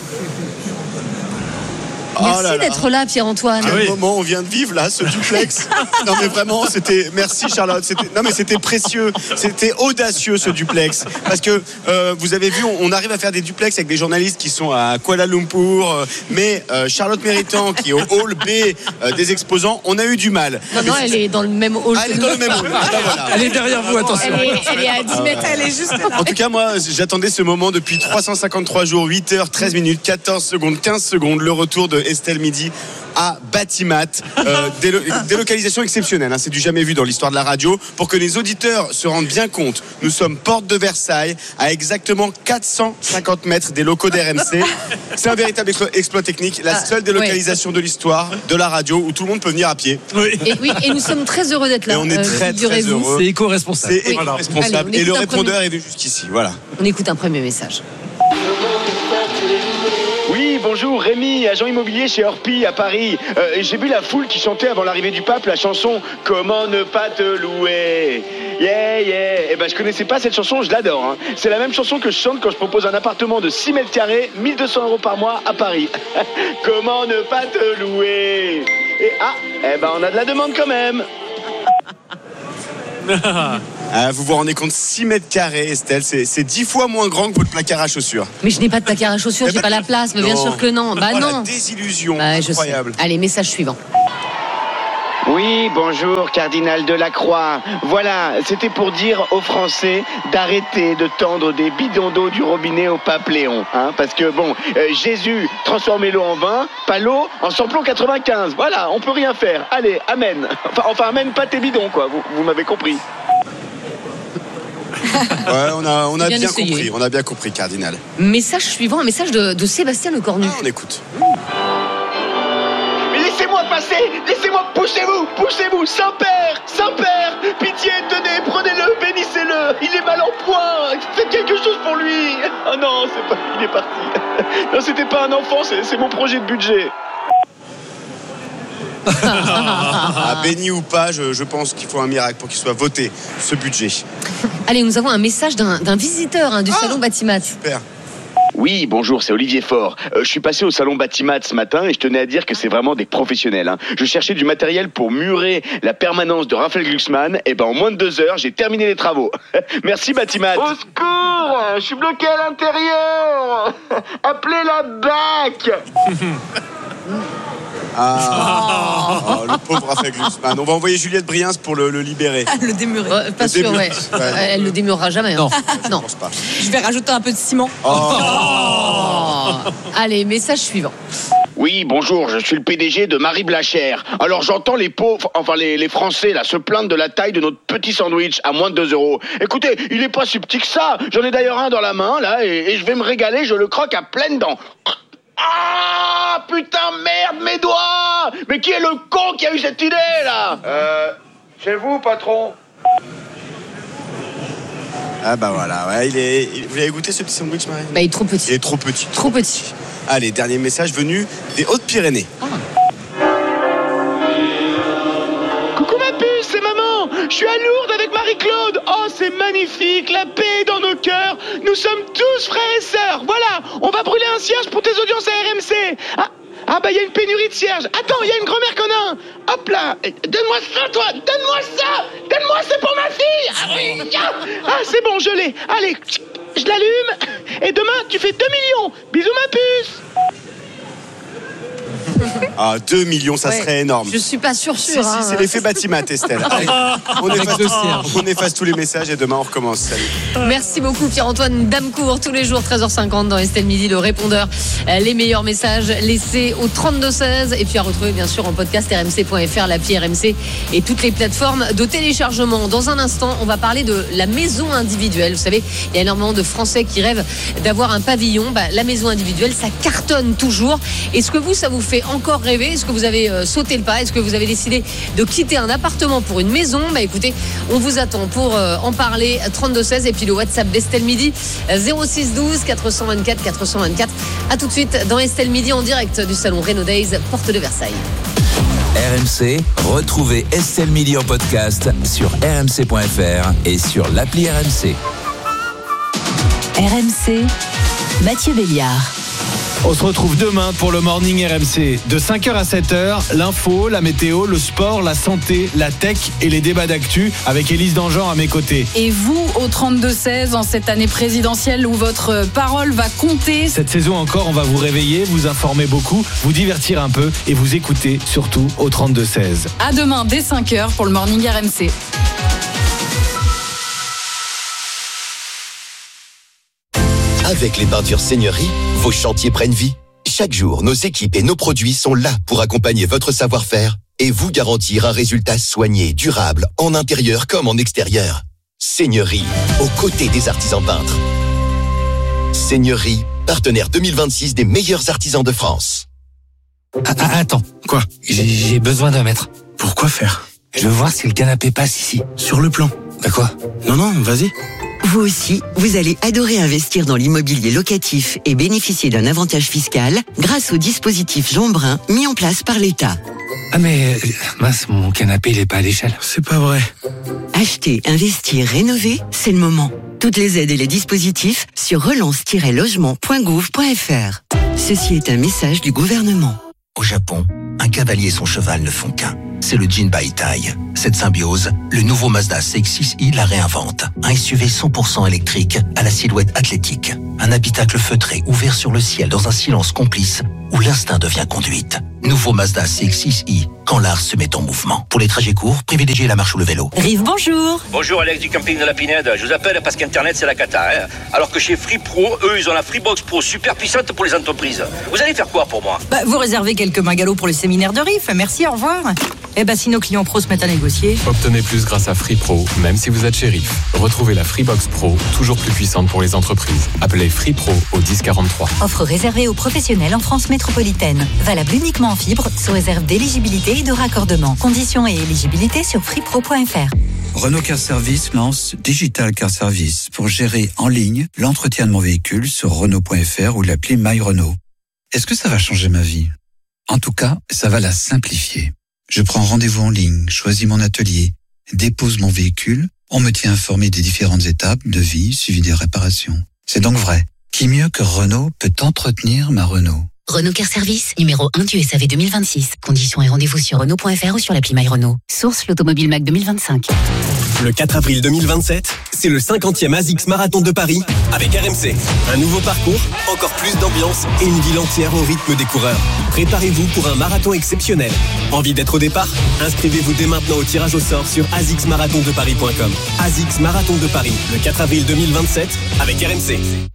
Merci oh là d'être là, Pierre-Antoine. Quel ah oui. moment on vient de vivre là, ce duplex. Non mais vraiment, c'était. Merci Charlotte. C'était. Non mais c'était précieux, c'était audacieux ce duplex. Parce que euh, vous avez vu, on, on arrive à faire des duplex avec des journalistes qui sont à Kuala Lumpur, euh, mais euh, Charlotte Méritant qui est au hall B euh, des exposants, on a eu du mal. Non non, elle est dans le même hall. Ah, elle est dans le même hall. Ah, voilà. Elle est derrière vous, attention. Elle est, elle est à dix mètres, elle est juste. En tout cas, moi, j'attendais ce moment depuis trois cent cinquante-trois jours, huit heures, treize minutes, quatorze secondes, quinze secondes, le retour de Estelle Midi à Batimat. Euh, délo- délocalisation exceptionnelle, hein, c'est du jamais vu dans l'histoire de la radio. Pour que les auditeurs se rendent bien compte, nous sommes porte de Versailles, à exactement quatre cent cinquante mètres des locaux d'R M C. C'est un véritable explo- exploit technique, la seule délocalisation de l'histoire de la radio où tout le monde peut venir à pied. Et, oui, et nous sommes très heureux d'être là. Et on est euh, très, très figurez-vous. heureux. C'est éco-responsable. C'est Oui. éco-responsable. Allez, on et le écoute un répondeur premier- est venu jusqu'ici. Voilà. On écoute un premier message. Oui, bonjour, Rémi, agent immobilier chez Orpi à Paris. Euh, j'ai vu la foule qui chantait avant l'arrivée du pape la chanson « Comment ne pas te louer ?» Yeah, yeah. Eh ben, je connaissais pas cette chanson, je l'adore. Hein. C'est la même chanson que je chante quand je propose un appartement de six mètres carrés, mille deux cents euros par mois à Paris. Comment ne pas te louer? Et ah, eh ben, on a de la demande quand même. Ah, vous vous rendez compte, six mètres carrés, Estelle, c'est, c'est dix fois moins grand que votre placard à chaussures. Mais je n'ai pas de placard à chaussures, j'ai pas la place, mais bien Non. sûr que non. Bah Oh, la non. désillusion, Bah, je sais. incroyable. Allez, message suivant. Oui, bonjour, cardinal Delacroix. Voilà, c'était pour dire aux Français d'arrêter de tendre des bidons d'eau du robinet au pape Léon. Hein, parce que, bon, euh, Jésus transformait l'eau en vin, pas l'eau en samplon quatre-vingt-quinze. Voilà, on peut rien faire. Allez, amen. Enfin, enfin amen, pas tes bidons, quoi. Vous, vous m'avez compris. Ouais, on a, on a Bien bien, essayé. compris, on a bien compris, cardinal. Message suivant, un message de, de Sébastien Lecornu. On écoute. Mais laissez-moi passer, laissez-moi, poussez-vous, poussez-vous, Saint-Père, Saint-Père, pitié, tenez, prenez-le, bénissez-le, il est mal en point, faites quelque chose pour lui. Oh non, c'est pas, il est parti. Non, c'était pas un enfant, c'est, c'est mon projet de budget. Ah, béni ou pas, je, je pense qu'il faut un miracle pour qu'il soit voté, ce budget. Allez, nous avons un message d'un, d'un visiteur hein, du salon Batimat. Super. Oui, bonjour, c'est Olivier Faure. Euh, je suis passé au salon Batimat ce matin et je tenais à dire que c'est vraiment des professionnels. Hein. Je cherchais du matériel pour murer la permanence de Raphaël Glucksmann. Et ben en moins de deux heures, j'ai terminé les travaux. Merci Batimat. Au secours, je suis bloqué à l'intérieur. Appelez la B A C. Ah, oh, le pauvre Raphaël Glucksmann. On va envoyer Juliette Briens pour le, le libérer. Le démurer. Ouais, pas Le sûr, démure- ouais. ouais. Elle le démurera jamais. Hein. Je pense pas. Je vais rajouter un peu de ciment. Oh. Allez, message suivant. Oui, bonjour, je suis le P D G de Marie Blachère. Alors j'entends les pauvres, enfin les, les Français là, se plaindre de la taille de notre petit sandwich à moins de deux euros. Écoutez, il est pas si petit que ça. J'en ai d'ailleurs un dans la main là et, et je vais me régaler, je le croque à pleines dents. Ah putain, merde, mes doigts. Mais qui est le con qui a eu cette idée là? Euh, c'est vous, patron? Ah bah voilà, ouais, il est. il- Vous avez goûté ce petit sandwich, Marie? Bah, il est trop petit. Il est trop petit. Trop petit. Allez, dernier message venu des Hautes-Pyrénées. Coucou ma puce, c'est maman. Je suis à Lourdes avec Marie-Claude. Oh, c'est magnifique, la paix est dans nos cœurs. Nous sommes tous frères et sœurs. Voilà, on va brûler un cierge pour tes audiences à R M C. Ah, ah bah il y a une pénurie de cierges. Attends, il y a une grand-mère qu'on a un. Hop là, donne-moi ça toi, donne-moi ça. Donne-moi, c'est pour ma fille. Ah oui, ah, ah, c'est bon, je l'ai. Allez, je l'allume. Et demain, tu fais deux millions. Bisous ma puce. Ah, deux millions, ça Ouais. serait énorme. Je suis pas sûre Si, sûre. si, hein. c'est l'effet Batimat, Estelle. Allez, on, Avec efface, le cierge. on efface tous les messages et demain on recommence. Salut. Merci beaucoup Pierre-Antoine Damecourt, tous les jours treize heures cinquante dans Estelle Midi, le répondeur, euh, les meilleurs messages laissés au trente-deux seize et puis à retrouver bien sûr en podcast r m c point f r, l'appli R M C et toutes les plateformes de téléchargement. Dans un instant, on va parler de la maison individuelle. Vous savez, il y a énormément de Français qui rêvent d'avoir un pavillon. Bah, la maison individuelle, ça cartonne toujours. Est-ce que vous, ça vous fait encore rêver? Est-ce que vous avez euh, sauté le pas? Est-ce que vous avez décidé de quitter un appartement pour une maison? Bah écoutez, on vous attend pour euh, en parler. Trente-deux seize et puis le WhatsApp d'Estelle Midi zéro six douze quatre cent vingt-quatre quatre cent vingt-quatre. À tout de suite dans Estelle Midi en direct du salon Renaud Days, porte de Versailles. R M C, retrouvez Estelle Midi en podcast sur r m c point f r et sur l'appli R M C. R M C, Mathieu Béliard. On se retrouve demain pour le Morning R M C. De cinq heures à sept heures, l'info, la météo, le sport, la santé, la tech et les débats d'actu avec Élise Dangean à mes côtés. Et vous, au trente-deux seize, en cette année présidentielle où votre parole va compter. Cette saison encore, on va vous réveiller, vous informer beaucoup, vous divertir un peu et vous écouter surtout au trente-deux seize. À demain dès cinq heures pour le Morning R M C. Avec les peintures Seigneurie, vos chantiers prennent vie. Chaque Chaque jour, nos équipes et nos produits sont là pour accompagner votre savoir-faire et vous garantir un résultat soigné, durable, en intérieur comme en extérieur. Seigneurie, aux côtés des artisans peintres. Seigneurie, partenaire deux mille vingt-six des meilleurs artisans de France. Ah, ah, attends, quoi? J'ai, j'ai besoin d'un mètre. Pourquoi faire? Je veux voir si le canapé passe ici. Sur le plan. Bah quoi? Non, non, vas-y. Vous aussi, vous allez adorer investir dans l'immobilier locatif et bénéficier d'un avantage fiscal grâce au dispositif Jean Brun mis en place par l'État. Ah mais, mince, mon canapé, il est pas à l'échelle. C'est pas vrai. Acheter, investir, rénover, c'est le moment. Toutes les aides et les dispositifs sur relance tiret logement point gouv point f r. Ceci est un message du gouvernement. Au Japon, un cavalier et son cheval ne font qu'un. C'est le Jinbaitai. Cette symbiose, le nouveau Mazda C X six i la réinvente. Un S U V cent pour cent électrique à la silhouette athlétique. Un habitacle feutré ouvert sur le ciel dans un silence complice où l'instinct devient conduite. Nouveau Mazda C X six i, quand l'art se met en mouvement. Pour les trajets courts, privilégiez la marche ou le vélo. Rive, bonjour. Bonjour Alex du camping de la Pinède. Je vous appelle parce qu'Internet c'est la cata. Hein. Alors que chez Free Pro, eux ils ont la Freebox Pro super puissante pour les entreprises. Vous allez faire quoi pour moi? Bah, vous réservez quelques bungalows pour le séminaire de Rive. Merci, au revoir. Eh ben, si nos clients pros se mettent à négocier. Obtenez plus grâce à Free Pro, même si vous êtes chez Rive. Retrouvez la Freebox Pro, toujours plus puissante pour les entreprises. Appelez Free Pro au dix quarante-trois. Offre réservée aux professionnels en France métropolitaine. Valable uniquement en fibre, sous réserve d'éligibilité et de raccordement. Conditions et éligibilité sur freepro point f r. Renault Car Service lance Digital Car Service pour gérer en ligne l'entretien de mon véhicule sur Renault point f r ou l'appli My Renault. Est-ce que ça va changer ma vie? En tout cas, ça va la simplifier. Je prends rendez-vous en ligne, choisis mon atelier, dépose mon véhicule, on me tient informé des différentes étapes de vie suivi des réparations. C'est donc vrai. Qui mieux que Renault peut entretenir ma Renault? Renault Car Service, numéro un du S A V deux mille vingt-six. Conditions et rendez-vous sur Renault point f r ou sur l'appli My Renault. Source l'Automobile Mac deux mille vingt-cinq. Le quatre avril deux mille vingt-sept, c'est le cinquantième ASICS Marathon de Paris avec R M C. Un nouveau parcours, encore plus d'ambiance et une ville entière au rythme des coureurs. Préparez-vous pour un marathon exceptionnel. Envie d'être au départ? Inscrivez-vous dès maintenant au tirage au sort sur a s i c s marathon de paris point com. ASICS Marathon de Paris, le quatre avril deux mille vingt-sept avec R M C.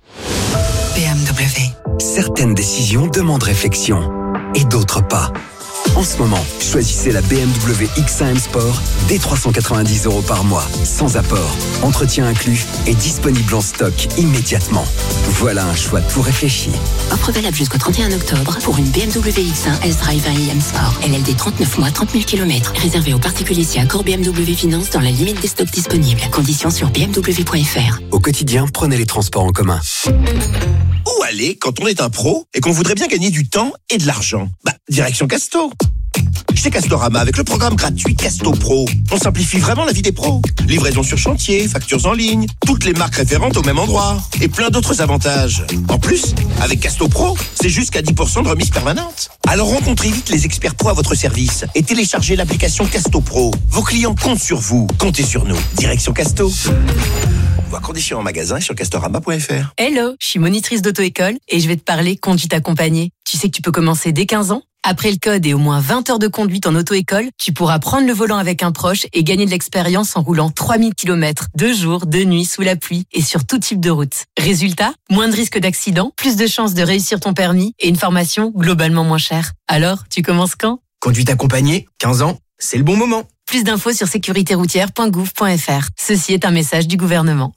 B M W. Certaines décisions demandent réflexion et d'autres pas. En ce moment, choisissez la B M W X un M Sport dès trois cent quatre-vingt-dix euros par mois, sans apport, entretien inclus et disponible en stock immédiatement. Voilà un choix tout réfléchi. Offre valable jusqu'au trente et un octobre pour une B M W X un S-Drive un i M Sport. L L D trente-neuf mois, trente mille kilomètres. Réservé aux particuliers si accord B M W Finance dans la limite des stocks disponibles. Conditions sur b m w point f r. Au quotidien, prenez les transports en commun. Où aller quand on est un pro et qu'on voudrait bien gagner du temps et de l'argent? Bah, direction Casto. Chez Castorama, avec le programme gratuit Casto Pro, on simplifie vraiment la vie des pros. Livraison sur chantier, factures en ligne, toutes les marques référentes au même endroit et plein d'autres avantages. En plus, avec Casto Pro, c'est jusqu'à dix pour cent de remise permanente. Alors rencontrez vite les experts pro à votre service et téléchargez l'application Casto Pro. Vos clients comptent sur vous, comptez sur nous. Direction Casto. Voir conditions en magasin sur castorama point f r. Hello, je suis monitrice d'auto-école et je vais te parler conduite accompagnée. Tu sais que tu peux commencer dès quinze ans? Après le code et au moins vingt heures de conduite en auto-école, tu pourras prendre le volant avec un proche et gagner de l'expérience en roulant trois mille kilomètres, deux jours, deux nuits, sous la pluie et sur tout type de route. Résultat, moins de risques d'accident, plus de chances de réussir ton permis et une formation globalement moins chère. Alors, tu commences quand? Conduite accompagnée, quinze ans, c'est le bon moment. Plus d'infos sur sécurité routière point gouv point f r. Ceci est un message du gouvernement.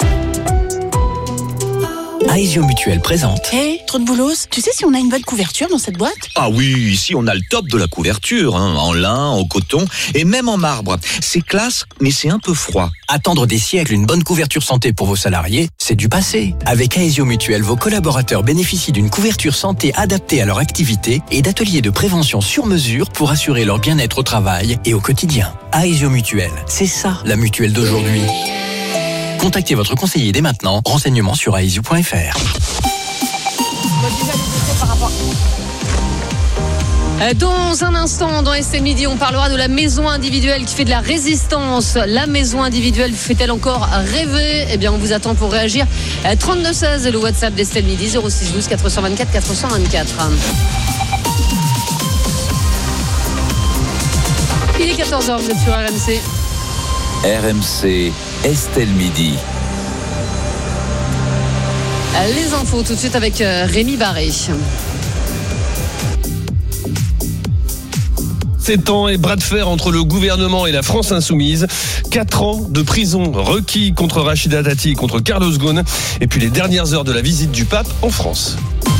Aesio Mutuel présente. Hé, hey, trop de boulos, tu sais si on a une bonne couverture dans cette boîte? Ah oui, ici on a le top de la couverture, hein, en lin, en coton et même en marbre. C'est classe, mais c'est un peu froid. Attendre des siècles une bonne couverture santé pour vos salariés, c'est du passé. Avec Aesio Mutuel, vos collaborateurs bénéficient d'une couverture santé adaptée à leur activité et d'ateliers de prévention sur mesure pour assurer leur bien-être au travail et au quotidien. Aesio Mutuel, c'est ça la mutuelle d'aujourd'hui. Contactez votre conseiller dès maintenant. Renseignements sur aesio point f r. Dans un instant, dans Estelle Midi, on parlera de la maison individuelle qui fait de la résistance. La maison individuelle fait-elle encore rêver? Eh bien, on vous attend pour réagir. trente-deux seize et le WhatsApp d'Estelle Midi, zéro six douze quatre cent vingt-quatre quatre cent vingt-quatre. Il est quatorze heures, vous êtes sur R M C. R M C, Estelle Midi. Les infos tout de suite avec Rémi Barré. sept ans et bras de fer entre le gouvernement et la France insoumise. Quatre ans de prison requis contre Rachida Dati et contre Carlos Ghosn. Et puis les dernières heures de la visite du pape en France.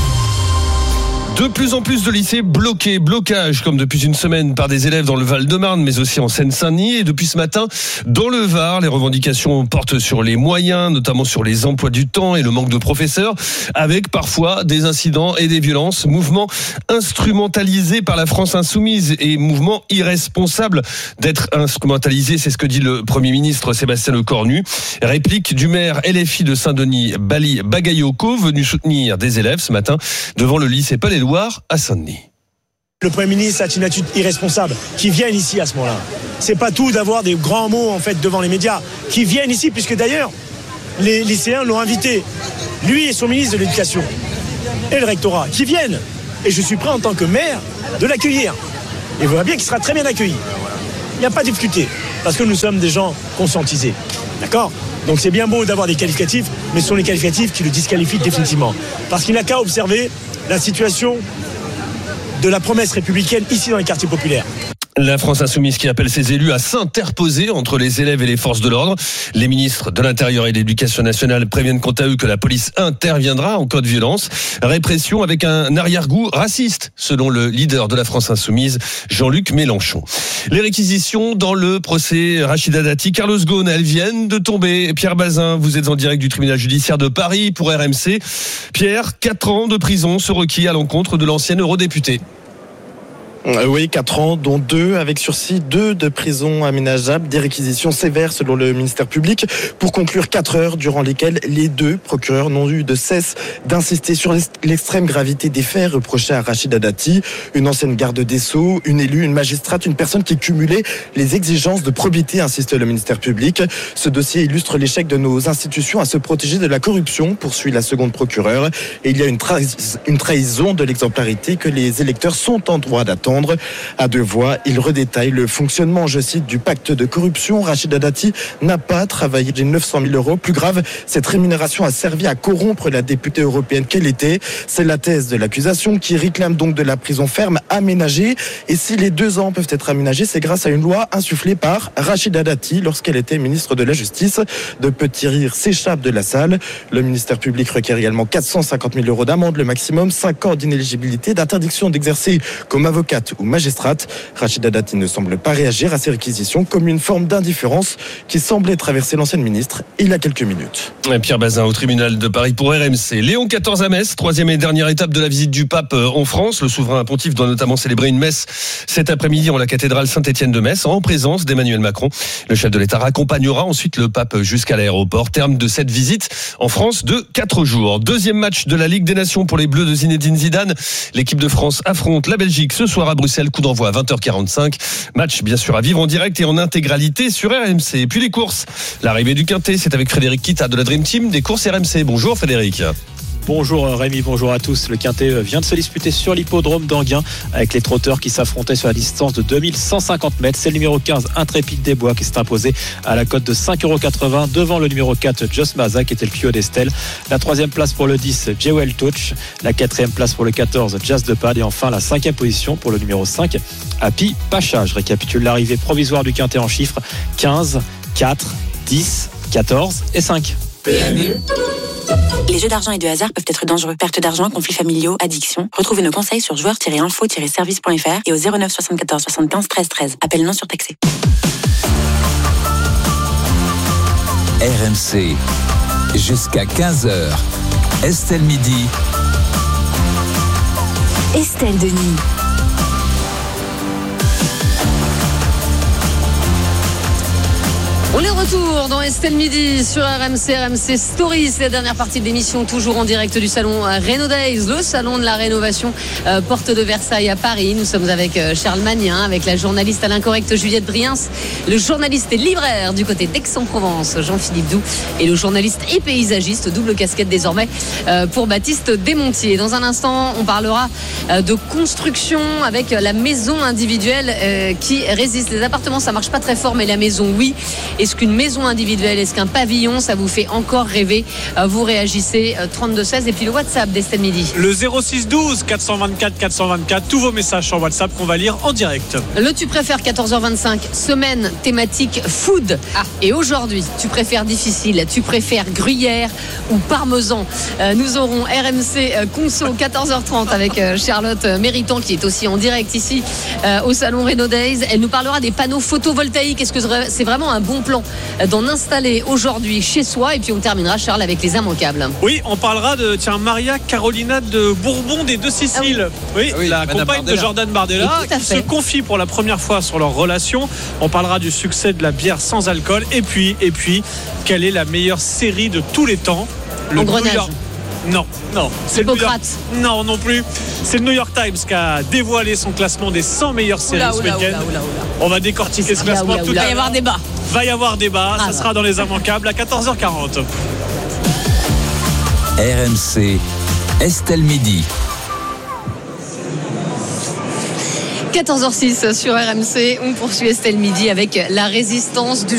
De plus en plus de lycées bloqués, blocage comme depuis une semaine par des élèves dans le Val-de-Marne, mais aussi en Seine-Saint-Denis. Et depuis ce matin, dans le Var, les revendications portent sur les moyens, notamment sur les emplois du temps et le manque de professeurs, avec parfois des incidents et des violences. Mouvement instrumentalisé par la France insoumise et mouvement irresponsable d'être instrumentalisé, c'est ce que dit le Premier ministre Sébastien Lecornu. Réplique du maire L F I de Saint-Denis, Bali Bagayoko, venu soutenir des élèves ce matin devant le lycée Palais-Loire à Saint-Denis. Le Premier ministre a une attitude irresponsable, qui viennent ici à ce moment-là. C'est pas tout d'avoir des grands mots en fait devant les médias, qui viennent ici, puisque d'ailleurs les lycéens l'ont invité, lui et son ministre de l'Éducation et le rectorat, qui viennent. Et je suis prêt en tant que maire de l'accueillir. Et vous voyez bien qu'il sera très bien accueilli. Il n'y a pas de difficulté, parce que nous sommes des gens conscientisés. D'accord ? Donc c'est bien beau d'avoir des qualificatifs, mais ce sont les qualificatifs qui le disqualifient définitivement. Parce qu'il n'a qu'à observer la situation de la promesse républicaine ici dans les quartiers populaires. La France insoumise qui appelle ses élus à s'interposer entre les élèves et les forces de l'ordre. Les ministres de l'Intérieur et de l'Éducation nationale préviennent quant à eux que la police interviendra en cas de violence. Répression avec un arrière-goût raciste, selon le leader de la France insoumise, Jean-Luc Mélenchon. Les réquisitions dans le procès Rachida Dati, Carlos Ghosn, elles viennent de tomber. Pierre Bazin, vous êtes en direct du tribunal judiciaire de Paris pour R M C. Pierre, quatre ans de prison sont requis à l'encontre de l'ancienne eurodéputée. Oui, quatre ans, dont deux avec sursis, deux de prison aménageable, des réquisitions sévères selon le ministère public, pour conclure quatre heures durant lesquelles les deux procureurs n'ont eu de cesse d'insister sur l'extrême gravité des faits reprochés à Rachida Dati, une ancienne garde des Sceaux, une élue, une magistrate, une personne qui cumulait les exigences de probité, insiste le ministère public. Ce dossier illustre l'échec de nos institutions à se protéger de la corruption, poursuit la seconde procureure, et il y a une, tra- une trahison de l'exemplarité que les électeurs sont en droit d'attendre. À deux voix, il redétaille le fonctionnement, je cite, du pacte de corruption. Rachida Dati n'a pas travaillé de neuf cent mille euros. Plus grave, cette rémunération a servi à corrompre la députée européenne qu'elle était. C'est la thèse de l'accusation qui réclame donc de la prison ferme aménagée. Et si les deux ans peuvent être aménagés, c'est grâce à une loi insufflée par Rachida Dati lorsqu'elle était ministre de la Justice. De petits rires s'échappent de la salle. Le ministère public requiert également quatre cent cinquante mille euros d'amende, le maximum, cinq ans d'inéligibilité, d'interdiction d'exercer comme avocat ou magistrate. Rachida Dati ne semble pas réagir à ces réquisitions comme une forme d'indifférence qui semblait traverser l'ancienne ministre il y a quelques minutes. Pierre Bazin au tribunal de Paris pour R M C. Léon quatorze à Metz, troisième et dernière étape de la visite du pape en France. Le souverain pontife doit notamment célébrer une messe cet après-midi en la cathédrale Saint-Étienne de Metz en présence d'Emmanuel Macron. Le chef de l'État raccompagnera ensuite le pape jusqu'à l'aéroport. Terme de cette visite en France de quatre jours. Deuxième match de la Ligue des Nations pour les Bleus de Zinedine Zidane. L'équipe de France affronte la Belgique ce soir à Bruxelles, coup d'envoi à vingt heures quarante-cinq. Match bien sûr à vivre en direct et en intégralité sur R M C. Et puis les courses. L'arrivée du Quintet, c'est avec Frédéric Kita de la Dream Team des courses R M C. Bonjour Frédéric. Bonjour Rémi, bonjour à tous. Le Quintet vient de se disputer sur l'hippodrome d'Anguin avec les trotteurs qui s'affrontaient sur la distance de deux mille cent cinquante mètres. C'est le numéro quinze, Intrépide des Bois, qui s'est imposé à la cote de cinq euros quatre-vingts devant le numéro quatre, Just Maza, qui était le piot d'Estelle. La troisième place pour le dix, Jewel Touch. La quatrième place pour le quatorze, Jazz de Pad. Et enfin la cinquième position pour le numéro cinq, Happy Pacha. Je récapitule l'arrivée provisoire du Quintet en chiffres: quinze, quatre, dix, quatorze et cinq. Les jeux d'argent et de hasard peuvent être dangereux. Perte d'argent, conflits familiaux, addiction. Retrouvez nos conseils sur joueurs tiret info tiret service point f r et au zéro neuf soixante-quatorze soixante-quinze treize treize. Appel non surtaxé. R M C, jusqu'à quinze heures. Estelle Midi. Estelle Denis. On est retour dans Estelle Midi sur R M C, R M C Stories, la dernière partie de l'émission, toujours en direct du salon Renaud Days, le salon de la rénovation, euh, porte de Versailles à Paris. Nous sommes avec euh, Charles Magnin, avec la journaliste à l'incorrect Juliette Briens, le journaliste et libraire du côté d'Aix-en-Provence, Jean-Philippe Doux, et le journaliste et paysagiste, double casquette désormais, euh, pour Baptiste Desmontiers. Dans un instant, on parlera euh, de construction avec la maison individuelle euh, qui résiste. Les appartements, ça marche pas très fort, mais la maison, oui. Et Est-ce qu'une maison individuelle, est-ce qu'un pavillon, ça vous fait encore rêver? Vous réagissez trente-deux seize et puis le WhatsApp d'Estelle Midi. Le zéro six douze quatre cent vingt-quatre quatre cent vingt-quatre, tous vos messages sur WhatsApp qu'on va lire en direct. Le tu préfères quatorze heures vingt-cinq, semaine thématique food. Ah. Et aujourd'hui, tu préfères difficile, tu préfères gruyère ou parmesan? euh, Nous aurons R M C euh, Conso quatorze heures trente avec euh, Charlotte euh, Méritant qui est aussi en direct ici euh, au salon Renault Days. Elle nous parlera des panneaux photovoltaïques. Est-ce que c'est vraiment un bon plan euh, d'en installer aujourd'hui chez soi? Et puis on terminera, Charles, avec les immanquables. Oui, on parlera de tiens, Maria Carolina de Bourbon des Deux Siciles. Ah oui. Oui, oui, la Madame compagne Bardella. de Jordan Bardella qui se confie pour la première fois sur leur relation. On parlera du succès de la bière sans alcool. Et puis, et puis, quelle est la meilleure série de tous les temps? Le Engrenage. York... Non, non. C'est le New York... Non, non plus. C'est le New York Times qui a dévoilé son classement des cent meilleures séries oula, ce oula, week-end. Oula, oula, oula. On va décortiquer ce classement oula, oula, tout oula. à l'heure. Va y avoir débat. Va y avoir débat. Ah ça bah. sera dans les immanquables à quatorze heures quarante. R M C, Estelle Midi. quatorze heures six sur R M C. On poursuit Estelle Midi avec la résistance du